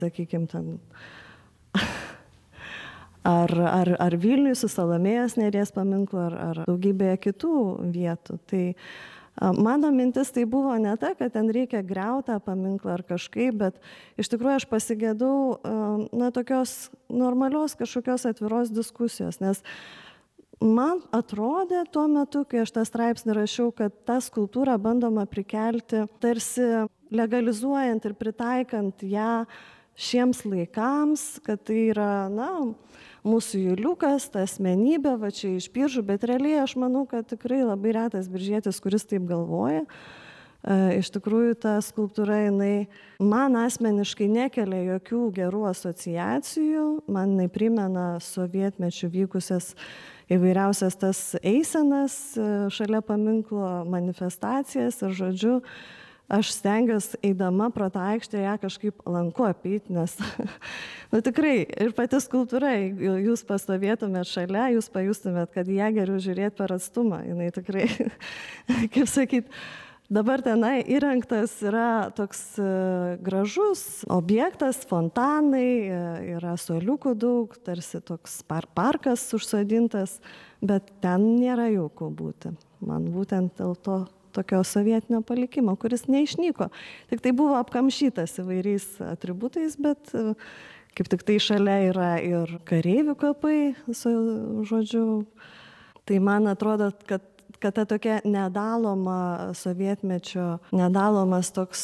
sakykime, ten ar Vilniui su Salomėjos Nėries paminklu, ar daugybėje kitų vietų. Tai mano mintis tai buvo ne ta, kad ten reikia griauti paminklą ar kažkaip, bet iš tikrųjų aš pasigėdau tokios normalios kažkokios atviros diskusijos, nes man atrodė tuo metu, kai aš tą straipsnį rašiau, kad tą skulptūrą bandoma prikelti, tarsi legalizuojant ir pritaikant ją šiems laikams, kad tai yra, mūsų Juliukas, ta asmenybė, va čia iš Biržų, bet realiai aš manau, kad tikrai labai retas biržietis, kuris taip galvoja. Iš tikrųjų, ta skulptūra, jinai man asmeniškai nekelia jokių gerų asociacijų, man jinai primena sovietmečių vykusias įvairiausias tas eisenas šalia paminklo, manifestacijas ir žodžiu, aš stengiuosi eidama pro tą aikštę ją kažkaip lanku apeiti, nes tikrai ir pati skulptūra, jūs pastovėtumėt šalia, jūs pajustumėt, kad ją geriau žiūrėti per atstumą. Jinai tikrai, kaip sakyt, dabar tenai įrengtas yra toks gražus objektas, fontanai, yra suoliukų daug, tarsi toks parkas užsodintas, bet ten nėra jauku būti. Man būtent dėl to tokio sovietinio palikimo, kuris neišnyko. Tik tai buvo apkamšytas įvairiais atributais, bet kaip tik tai šalia yra ir kareivių kapai, žodžiu. Tai man atrodo, kad ta tokia nedaloma sovietmečio, nedalomas toks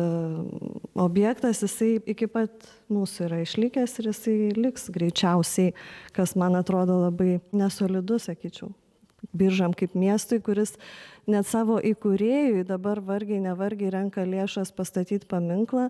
objektas, jisai iki pat mūsų yra išlikęs ir jisai liks greičiausiai, kas man atrodo labai nesolidu, sakyčiau. Biržam kaip miestui, kuris net savo įkūrėjui dabar vargiai nevargiai renka lėšas pastatyti paminklą,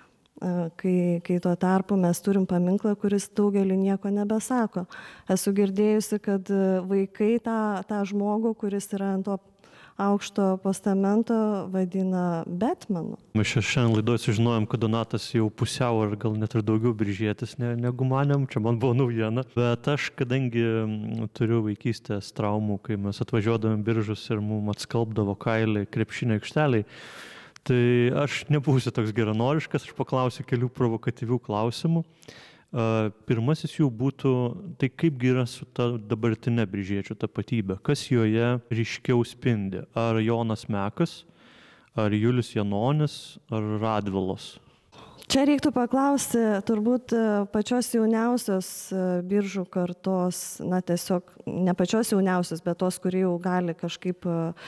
kai tuo tarpu mes turim paminklą, kuris daugeliu nieko nebesako. Esu girdėjusi, kad vaikai tą žmogų, kuris yra ant to aukšto postamento, vadina Betmanu. Mes šiandien laidoje sužinojom, kad Donatas jau pusiau ar gal net ir daugiau biržietis negu manėm, čia man buvo naujiena. Bet aš, kadangi turiu vaikystės traumų, kai mes atvažiuodavome Biržus ir mums atskalbdavo kailį krepšinio aikšteliai, tai aš nebūsiu toks geranoriškas, aš paklausiu kelių provokatyvių klausimų. Pirmasis jų būtų, tai kaipgi yra su ta dabartinė biržiečių tapatybė? Kas joje ryškiau spindi? Ar Jonas Mekas, ar Julius Janonis, ar Radvilos? Čia reiktų paklausti turbūt pačios jauniausios Biržų kartos, tiesiog ne pačios jauniausios, bet tos, kurie jau gali kažkaip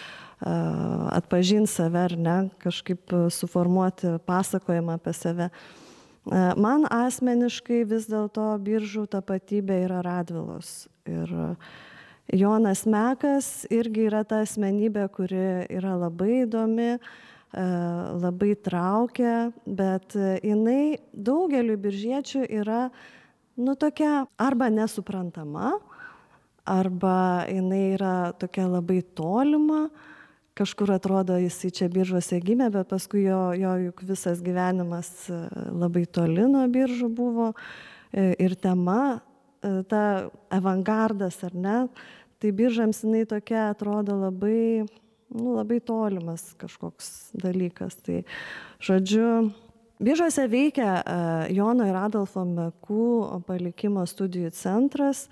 atpažinti save ar ne, kažkaip suformuoti pasakojimą apie save. Man asmeniškai vis dėlto Biržų tapatybė yra Radvilos. Ir Jonas Mekas irgi yra ta asmenybė, kuri yra labai įdomi, labai traukia, bet jinai daugeliu biržiečių yra tokia arba nesuprantama, arba jinai yra tokia labai tolima. Kažkur atrodo, jisai čia Biržuose gimė, bet paskui jo juk visas gyvenimas labai toli nuo Biržų buvo. Ir tema, ta avangardas ar ne, tai Biržams jinai tokia atrodo labai, labai tolimas kažkoks dalykas. Tai, žodžiu, Biržuose veikia Jono ir Adolfo Mekų palikimo studijų centras.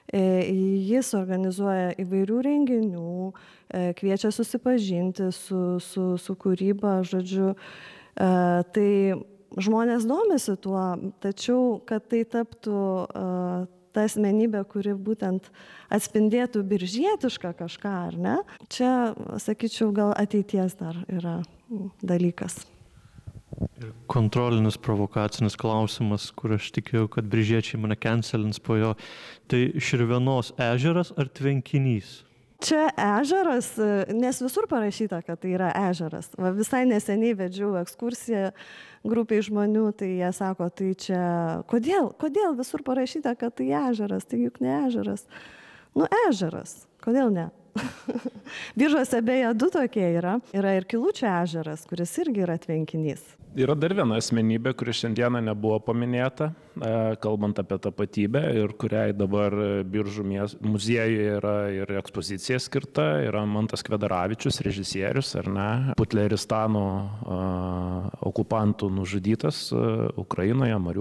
Jis organizuoja įvairių renginių, kviečia susipažinti su kūryba, žodžiu. Tai žmonės domisi tuo, tačiau, kad tai taptų ta asmenybė, kuri būtent atspindėtų biržietišką kažką, ar ne? Čia, sakyčiau, gal ateities dar yra dalykas. Ir kontrolinis provokacinis klausimas, kur aš tikėjau, kad biržiečiai mane cancelins po jo. Tai Širvėnos ežeras ar tvenkinys? Čia ežeras, nes visur parašyta, kad tai yra ežeras. Visai neseniai vedžiau ekskursiją grupiai žmonių, tai jie sako, tai čia, kodėl visur parašyta, kad tai ežeras, tai juk ne ežeras. Ežeras, kodėl ne? Biržuose beje du tokie yra ir Kilučio ežeras, kuris irgi yra tvenkinys. Yra dar viena asmenybė, kuri šiandieną nebuvo paminėta, kalbant apie tapatybę ir kuriai dabar Biržų muziejuje yra ir ekspozicija skirta, yra Mantas Kvedaravičius, režisierius, ar ne, Putleristano okupantų nužudytas Ukrainoje, Mariupolyje.